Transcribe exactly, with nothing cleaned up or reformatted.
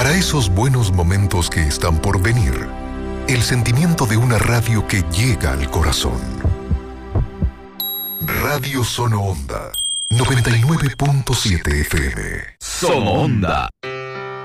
Para esos buenos momentos que están por venir, el sentimiento de una radio que llega al corazón. Radio Sono Onda, noventa y nueve punto siete F M. Sono Onda.